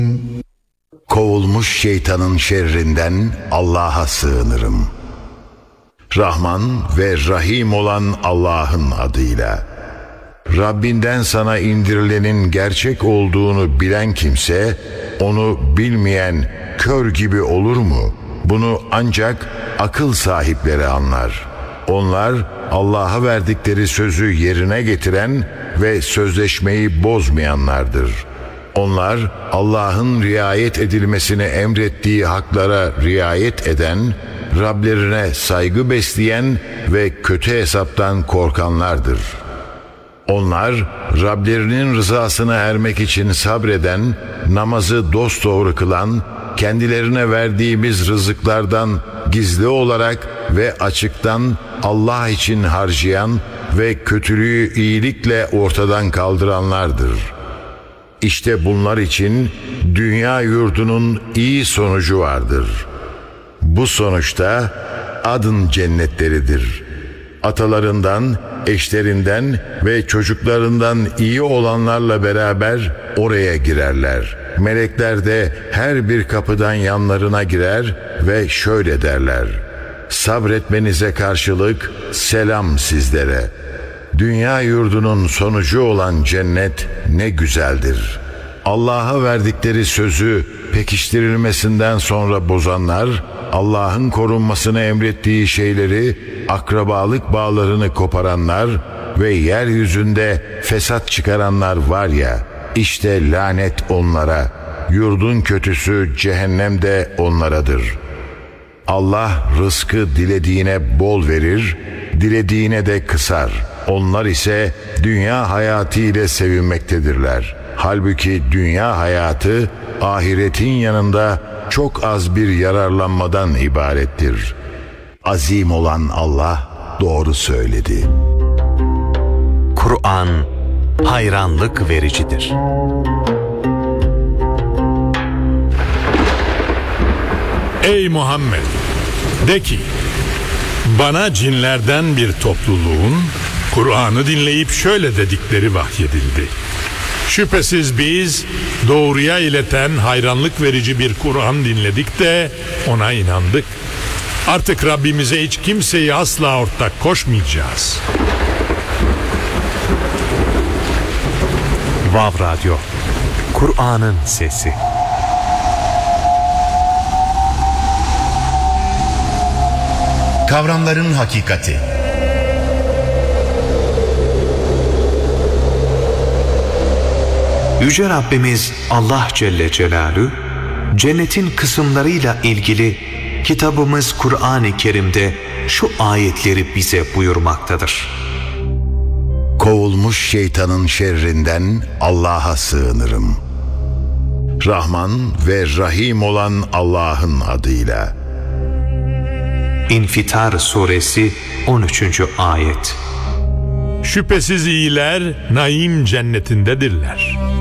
Kovulmuş şeytanın şerrinden Allah'a sığınırım. Rahman ve Rahim olan Allah'ın adıyla. Rabbinden sana indirilenin gerçek olduğunu bilen kimse, onu bilmeyen kör gibi olur mu? Bunu ancak akıl sahipleri anlar. Onlar Allah'a verdikleri sözü yerine getiren ve sözleşmeyi bozmayanlardır. Onlar Allah'ın riayet edilmesini emrettiği haklara riayet eden, Rablerine saygı besleyen ve kötü hesaptan korkanlardır. Onlar Rablerinin rızasına ermek için sabreden, namazı dosdoğru kılan, kendilerine verdiğimiz rızıklardan gizli olarak ve açıktan Allah için harcayan ve kötülüğü iyilikle ortadan kaldıranlardır. İşte bunlar için dünya yurdunun iyi sonucu vardır. Bu sonuçta adın cennetleridir. Atalarından, eşlerinden ve çocuklarından iyi olanlarla beraber oraya girerler. Melekler de her bir kapıdan yanlarına girer ve şöyle derler: sabretmenize karşılık selam sizlere. Dünya yurdunun sonucu olan cennet ne güzeldir. Allah'a verdikleri sözü pekiştirilmesinden sonra bozanlar, Allah'ın korunmasını emrettiği şeyleri, akrabalık bağlarını koparanlar ve yeryüzünde fesat çıkaranlar var ya, işte lanet onlara, yurdun kötüsü cehennemde onlaradır. Allah rızkı dilediğine bol verir, dilediğine de kısar. Onlar ise dünya hayatı ile sevinmektedirler. Halbuki dünya hayatı ahiretin yanında çok az bir yararlanmadan ibarettir. Azim olan Allah doğru söyledi. Kur'an hayranlık vericidir. Ey Muhammed! De ki, bana cinlerden bir topluluğun Kur'an'ı dinleyip şöyle dedikleri vahyedildi: şüphesiz biz doğruya ileten hayranlık verici bir Kur'an dinledik de ona inandık. Artık Rabbimize hiç kimseyi asla ortak koşmayacağız. Vav Radyo, Kur'an'ın sesi. Kavramların hakikati. Yüce Rabbimiz Allah Celle Celaluhu, cennetin kısımlarıyla ilgili kitabımız Kur'an-ı Kerim'de şu ayetleri bize buyurmaktadır. Kovulmuş şeytanın şerrinden Allah'a sığınırım. Rahman ve Rahim olan Allah'ın adıyla. İnfitar Suresi 13. ayet. Şüphesiz iyiler naim cennetindedirler.